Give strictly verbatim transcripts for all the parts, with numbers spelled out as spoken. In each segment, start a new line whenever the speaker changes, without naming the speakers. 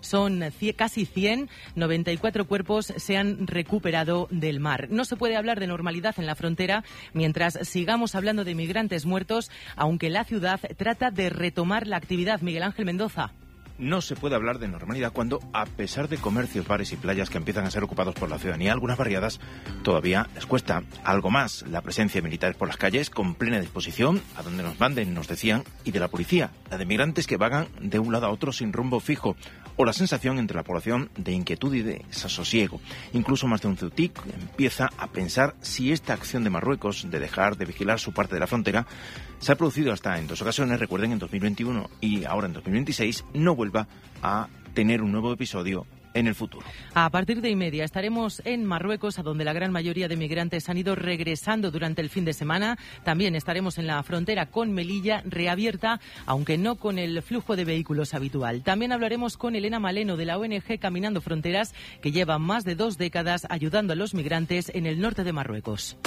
Son casi cien, noventa y cuatro cuerpos se han recuperado del mar. No se puede hablar de normalidad en la frontera mientras sigamos hablando de migrantes muertos, aunque la ciudad trata de retomar la actividad. Miguel Ángel Mendoza.
No se puede hablar de normalidad cuando, a pesar de comercios, bares y playas que empiezan a ser ocupados por la ciudadanía, algunas barriadas todavía les cuesta algo más. La presencia de militares por las calles con plena disposición, a donde nos manden, nos decían, y de la policía, la de migrantes que vagan de un lado a otro sin rumbo fijo, o la sensación entre la población de inquietud y de desasosiego. Incluso más de un ceutic empieza a pensar si esta acción de Marruecos de dejar de vigilar su parte de la frontera se ha producido hasta en dos ocasiones, recuerden, en dos mil veintiuno y ahora en dos mil veintiséis, no vuelva a tener un nuevo episodio en el futuro.
A partir de y media estaremos en Marruecos, a donde la gran mayoría de migrantes han ido regresando durante el fin de semana. También estaremos en la frontera con Melilla, reabierta, aunque no con el flujo de vehículos habitual. También hablaremos con Elena Maleno, de la O N G Caminando Fronteras, que lleva más de dos décadas ayudando a los migrantes en el norte de Marruecos.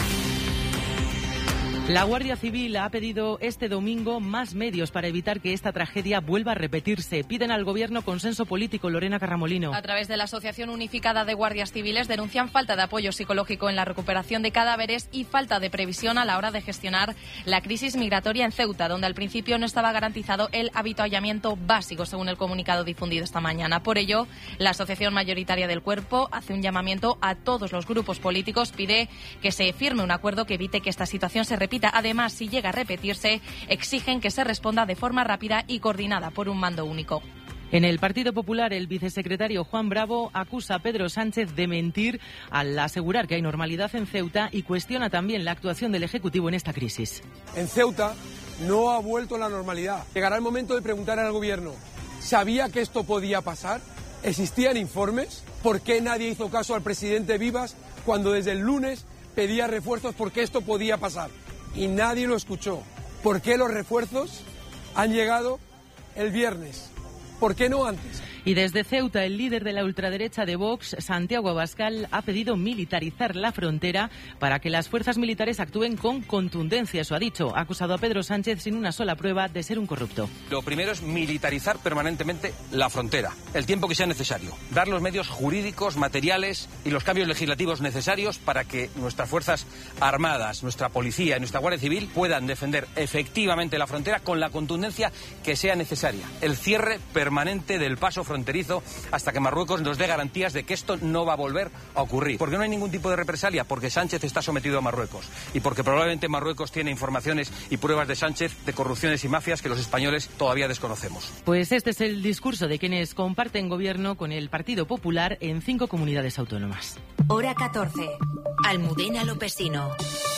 La Guardia Civil ha pedido este domingo más medios para evitar que esta tragedia vuelva a repetirse. Piden al Gobierno consenso político. Lorena Carramolino.
A través de la Asociación Unificada de Guardias Civiles denuncian falta de apoyo psicológico en la recuperación de cadáveres y falta de previsión a la hora de gestionar la crisis migratoria en Ceuta, donde al principio no estaba garantizado el avituallamiento básico, según el comunicado difundido esta mañana. Por ello, la Asociación Mayoritaria del Cuerpo hace un llamamiento a todos los grupos políticos, pide que se firme un acuerdo que evite que esta situación se repita. Además, si llega a repetirse, exigen que se responda de forma rápida y coordinada por un mando único.
En el Partido Popular, el vicesecretario Juan Bravo acusa a Pedro Sánchez de mentir al asegurar que hay normalidad en Ceuta y cuestiona también la actuación del Ejecutivo en esta crisis.
En Ceuta no ha vuelto la normalidad. Llegará el momento de preguntar al Gobierno, ¿sabía que esto podía pasar? ¿Existían informes? ¿Por qué nadie hizo caso al presidente Vivas cuando desde el lunes pedía refuerzos porque esto podía pasar? Y nadie lo escuchó. ¿Por qué los refuerzos han llegado el viernes? ¿Por qué no antes?
Y desde Ceuta, el líder de la ultraderecha de Vox, Santiago Abascal, ha pedido militarizar la frontera para que las fuerzas militares actúen con contundencia. Eso ha dicho. Ha acusado a Pedro Sánchez sin una sola prueba de ser un corrupto.
Lo primero es militarizar permanentemente la frontera, el tiempo que sea necesario. Dar los medios jurídicos, materiales y los cambios legislativos necesarios para que nuestras fuerzas armadas, nuestra policía y nuestra Guardia Civil puedan defender efectivamente la frontera con la contundencia que sea necesaria. El cierre permanente del paso fronterizo hasta que Marruecos nos dé garantías de que esto no va a volver a ocurrir. Porque no hay ningún tipo de represalia, porque Sánchez está sometido a Marruecos y porque probablemente Marruecos tiene informaciones y pruebas de Sánchez de corrupciones y mafias que los españoles todavía desconocemos.
Pues este es el discurso de quienes comparten gobierno con el Partido Popular en cinco comunidades autónomas.
Hora catorce. Almudena Lopesino.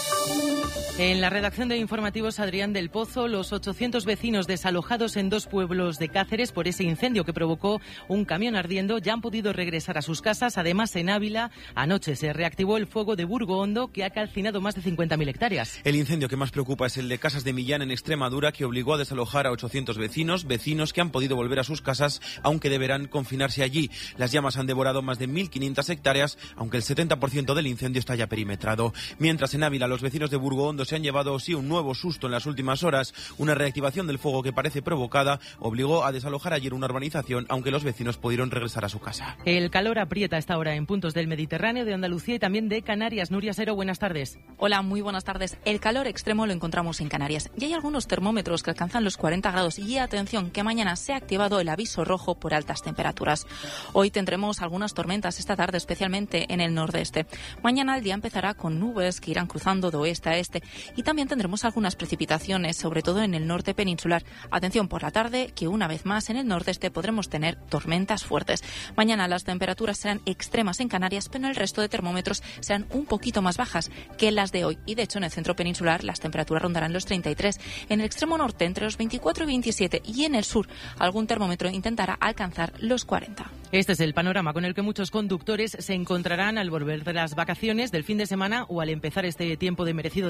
En la redacción de Informativos, Adrián del Pozo, los ochocientos vecinos desalojados en dos pueblos de Cáceres por ese incendio que provocó un camión ardiendo ya han podido regresar a sus casas. Además, en Ávila, anoche se reactivó el fuego de Burgo Hondo, que ha calcinado más de cincuenta mil hectáreas.
El incendio que más preocupa es el de Casas de Millán, en Extremadura, que obligó a desalojar a ochocientos vecinos, vecinos que han podido volver a sus casas, aunque deberán confinarse allí. Las llamas han devorado más de mil quinientas hectáreas, aunque el setenta por ciento del incendio está ya perimetrado. Mientras en Ávila, los vecinos de Burgo Hondo se han llevado sí un nuevo susto en las últimas horas. Una reactivación del fuego que parece provocada obligó a desalojar ayer una urbanización, aunque los vecinos pudieron regresar a su casa.
El calor aprieta esta hora en puntos del Mediterráneo, de Andalucía y también de Canarias. Nuria Sero, buenas tardes.
Hola, muy buenas tardes. El calor extremo lo encontramos en Canarias y hay algunos termómetros que alcanzan los cuarenta grados y atención que mañana se ha activado el aviso rojo por altas temperaturas. Hoy tendremos algunas tormentas esta tarde, especialmente en el nordeste. Mañana el día empezará con nubes que irán cruzando de oeste a este y también tendremos algunas precipitaciones, sobre todo en el norte peninsular. Atención por la tarde, que una vez más en el nordeste podremos tener tormentas fuertes. Mañana las temperaturas serán extremas en Canarias, pero en el resto de termómetros serán un poquito más bajas que las de hoy. Y de hecho en el centro peninsular las temperaturas rondarán los treinta y tres, en el extremo norte entre los veinticuatro y veintisiete y en el sur algún termómetro intentará alcanzar los cuarenta.
Este es el panorama con el que muchos conductores se encontrarán al volver de las vacaciones del fin de semana o al empezar este tiempo de merecido descanso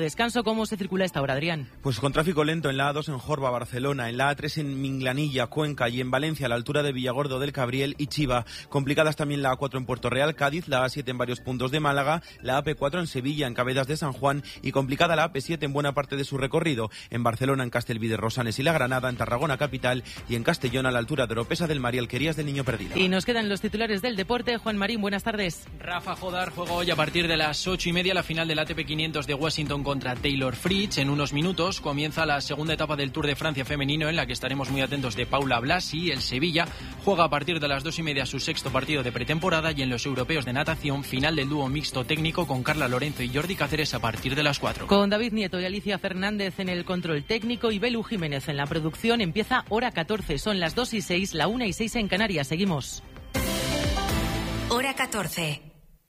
descanso. ¿Cómo se circula a esta hora, Adrián?
Pues con tráfico lento en la A dos en Jorba, Barcelona, en la A tres en Minglanilla, Cuenca y en Valencia a la altura de Villagordo del Cabriel y Chiva. Complicadas también la A cuatro en Puerto Real, Cádiz, la A siete en varios puntos de Málaga, la A P cuatro en Sevilla, en Cabedas de San Juan y complicada la A P siete en buena parte de su recorrido. En Barcelona, en Castelví de Rosanes y La Granada, en Tarragona capital y en Castellón a la altura de Oropesa del Mar y Alquerías del Niño Perdido.
Y nos quedan los titulares del deporte. Juan Marín, buenas tardes.
Rafa Jodar juega hoy a partir de las ocho y media la final del A T P quinientos de Washington contra Taylor Fritz. En unos minutos comienza la segunda etapa del Tour de Francia femenino, en la que estaremos muy atentos de Paula Blasi. El Sevilla juega a partir de las dos y media su sexto partido de pretemporada, y en los europeos de natación, final del dúo mixto técnico con Carla Lorenzo y Jordi Cáceres a partir de las cuatro.
Con David Nieto y Alicia Fernández en el control técnico y Belu Jiménez en la producción, empieza Hora catorce. Son las dos y seis, la una y seis en Canarias. Seguimos.
Hora catorce.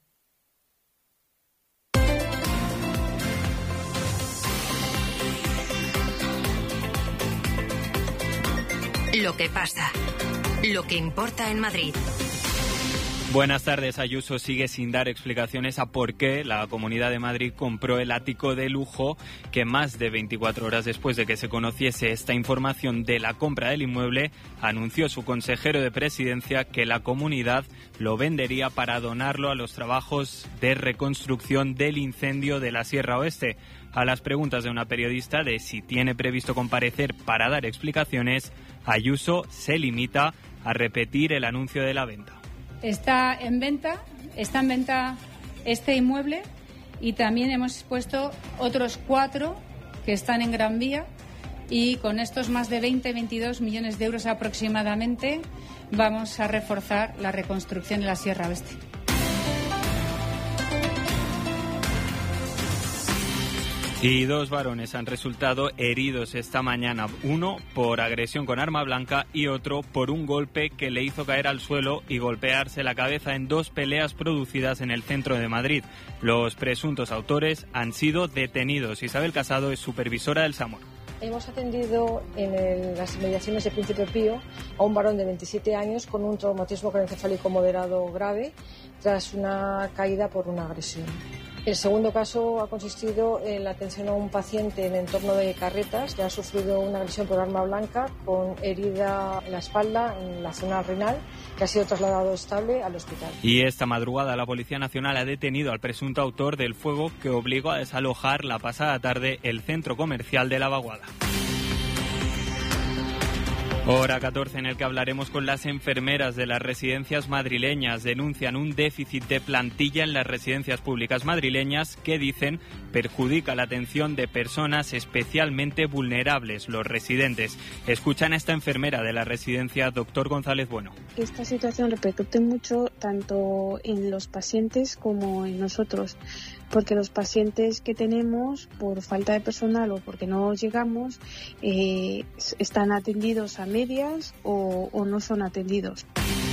Lo que pasa. Lo que importa en Madrid.
Buenas tardes. Ayuso sigue sin dar explicaciones a por qué la Comunidad de Madrid compró el ático de lujo, que más de veinticuatro horas después de que se conociese esta información de la compra del inmueble, anunció su consejero de Presidencia que la comunidad lo vendería para donarlo a los trabajos de reconstrucción del incendio de la Sierra Oeste. A las preguntas de una periodista de si tiene previsto comparecer para dar explicaciones, Ayuso se limita a repetir el anuncio de la venta.
Está en venta, está en venta este inmueble, y también hemos puesto otros cuatro que están en Gran Vía, y con estos más de veinte, veintidós millones de euros aproximadamente vamos a reforzar la reconstrucción de la Sierra Oeste.
Y dos varones han resultado heridos esta mañana, uno por agresión con arma blanca y otro por un golpe que le hizo caer al suelo y golpearse la cabeza en dos peleas producidas en el centro de Madrid. Los presuntos autores han sido detenidos. Isabel Casado es supervisora del SAMUR.
Hemos atendido en el, las inmediaciones de Príncipe Pío a un varón de veintisiete años con un traumatismo craneoencefálico moderado grave tras una caída por una agresión. El segundo caso ha consistido en la atención a un paciente en entorno de Carretas que ha sufrido una agresión por arma blanca con herida en la espalda, en la zona renal, que ha sido trasladado estable al hospital.
Y esta madrugada la Policía Nacional ha detenido al presunto autor del fuego que obligó a desalojar la pasada tarde el centro comercial de La Vaguada. Hora catorce, en el que hablaremos con las enfermeras de las residencias madrileñas. Denuncian un déficit de plantilla en las residencias públicas madrileñas que, dicen, perjudica la atención de personas especialmente vulnerables, los residentes. Escuchan a esta enfermera de la residencia, doctor González Bueno.
Esta situación repercute mucho tanto en los pacientes como en nosotros, porque los pacientes que tenemos, por falta de personal o porque no llegamos, eh, están atendidos a medias o, o no son atendidos.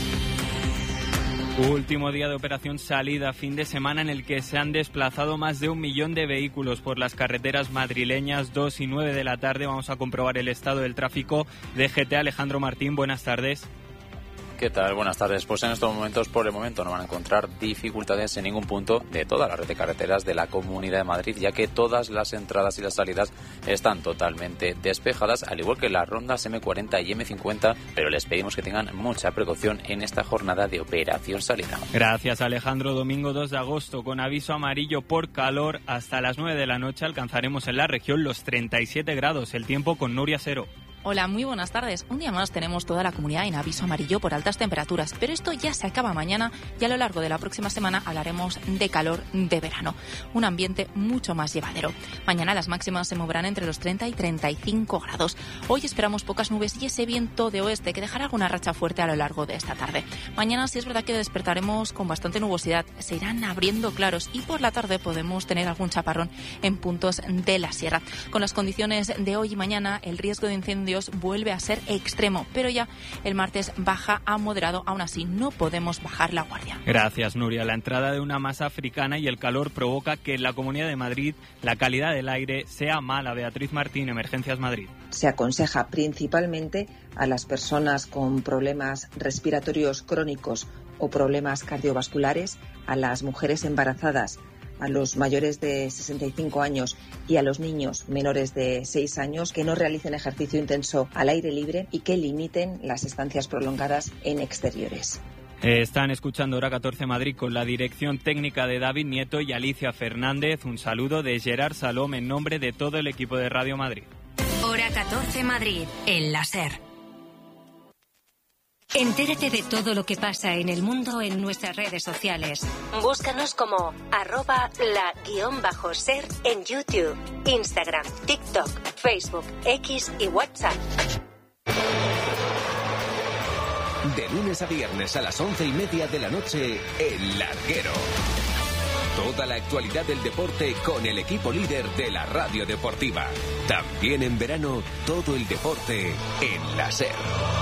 Último día de operación salida, fin de semana en el que se han desplazado más de un millón de vehículos por las carreteras madrileñas. Dos y nueve de la tarde vamos a comprobar el estado del tráfico. D G T, Alejandro Martín, buenas tardes.
¿Qué tal? Buenas tardes. Pues en estos momentos, por el momento, no van a encontrar dificultades en ningún punto de toda la red de carreteras de la Comunidad de Madrid, ya que todas las entradas y las salidas están totalmente despejadas, al igual que las rondas eme cuarenta y eme cincuenta, pero les pedimos que tengan mucha precaución en esta jornada de operación salida.
Gracias, Alejandro. Domingo dos de agosto, con aviso amarillo por calor, hasta las nueve de la noche alcanzaremos en la región los treinta y siete grados, el tiempo con Nuria Cero.
Hola, muy buenas tardes. Un día más tenemos toda la comunidad en aviso amarillo por altas temperaturas, pero esto ya se acaba mañana y a lo largo de la próxima semana hablaremos de calor de verano, un ambiente mucho más llevadero. Mañana las máximas se moverán entre los treinta y treinta y cinco grados. Hoy esperamos pocas nubes y ese viento de oeste que dejará alguna racha fuerte a lo largo de esta tarde. Mañana sí es verdad que despertaremos con bastante nubosidad, se irán abriendo claros y por la tarde podemos tener algún chaparrón en puntos de la sierra. Con las condiciones de hoy y mañana, el riesgo de incendio vuelve a ser extremo, pero ya el martes baja a moderado. Aún así, no podemos bajar la guardia.
Gracias, Nuria. La entrada de una masa africana y el calor provoca que en la Comunidad de Madrid la calidad del aire sea mala. Beatriz Martín, Emergencias Madrid.
Se aconseja principalmente a las personas con problemas respiratorios crónicos o problemas cardiovasculares, a las mujeres embarazadas, a los mayores de sesenta y cinco años y a los niños menores de seis años que no realicen ejercicio intenso al aire libre y que limiten las estancias prolongadas en exteriores.
Están escuchando Hora catorce Madrid con la dirección técnica de David Nieto y Alicia Fernández. Un saludo de Gerard Salom en nombre de todo el equipo de Radio Madrid.
Hora catorce Madrid, en la SER. Entérate de todo lo que pasa en el mundo en nuestras redes sociales. Búscanos como arroba la guión bajo ser en YouTube, Instagram, TikTok, Facebook, X y WhatsApp.
De lunes a viernes a las once y media de la noche, El Larguero. Toda la actualidad del deporte con el equipo líder de la radio deportiva. También en verano, todo el deporte en la SER.